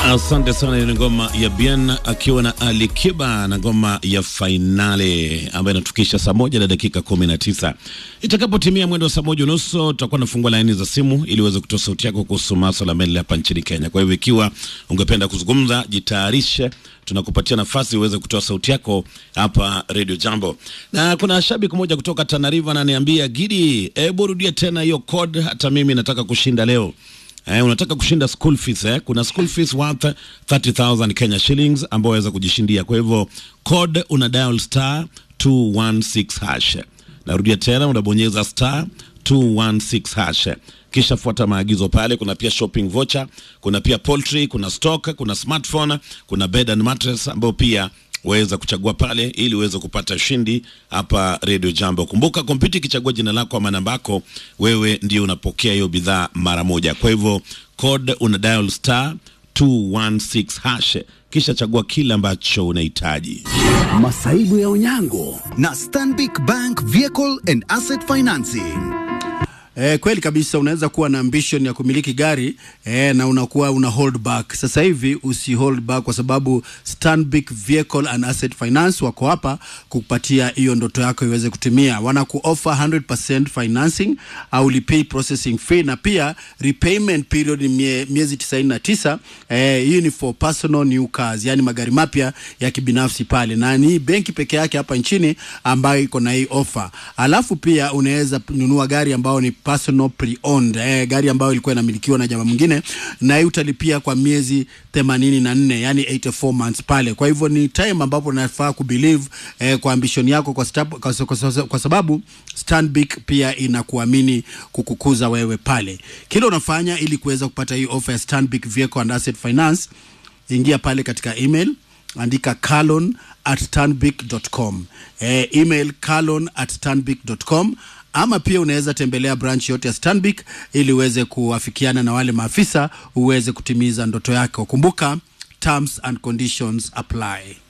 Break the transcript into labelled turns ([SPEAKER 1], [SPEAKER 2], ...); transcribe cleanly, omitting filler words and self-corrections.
[SPEAKER 1] Asante sana. Ni ngoma ya Bien akiwa na Ali Kiba na ngoma ya Finale ambayo inatukisha saa 1:19. Itakapotimia mwendo wa saa 1:30 tutakuwa nafungua laini za simu ili uweze kutoa sauti yako kuhusu masuala mbele hapa nchini Kenya. Kwa hivyo ikiwa ungependa kuzungumza, jitayarishe, tunakupatia nafasi uweze kutoa sauti yako hapa Radio Jambo. Na kuna shabiki mmoja kutoka Tana River ananiambia, Gidi, hebu rudia tena hiyo code, hata mimi nataka kushinda leo. Unataka kushinda school fees kuna school fees worth 30,000 Kenya shillings ambao waweza kujishindia. Kwa hivyo code una dial *216#. Narudia tena, unabonyeza *216#. Kisha fuata maagizo pale. Kuna pia shopping voucher, kuna pia poultry, kuna stock, kuna smartphone, kuna bed and mattress ambao pia waweza kuchagua pale ili uweze kupata ushindi hapa Radio Jambo. Kumbuka kompyuta ikichagua jina lako ama namba yako, wewe ndio unapokea hiyo bidhaa mara moja. Kwa hivyo code una dial *216#, kisha chagua kile ambacho unahitaji.
[SPEAKER 2] Masaibu ya Onyango na Stanbic Bank Vehicle and Asset Financing. Kweli kabisa, unaweza kuwa na ambition ya kumiliki gari na unakuwa una hold back. Sasa hivi usi hold back, kwa sababu Stanbic Vehicle and Asset Finance wako hapa kukupatia hiyo ndoto yako iweze kutimia. Wanaku offer 100% financing au lipay processing fee, na pia repayment period ni miezi 99. Hii ni for personal new cars, yani magari mapya ya kibinafsi pale, na ni benki peke yake hapa nchini ambayo iko na hii offer. Alafu pia unaweza kununua gari ambao ni personal pre-owned, gari ambayo ilikuwa inamilikiwa na jamaa mwingine, na hii utalipia kwa miezi 84, yani 84 months pale. Kwa hivyo ni time ambapo unafaa kubelieve kwa ambition yako, kwa sababu Stanbic pia inakuamini kukukuza wewe pale. Kile unafanya ili kuweza kupata hii offer ya Stanbic Vehicle and Asset Finance, ingia pale katika email, andika carlon@stanbic.com, email carlon@stanbic.com, ama pia unaweza tembelea branch yote ya Stanbic ili uweze kuafikiana na wale maafisa uweze kutimiza ndoto yako. Kumbuka, terms and conditions apply.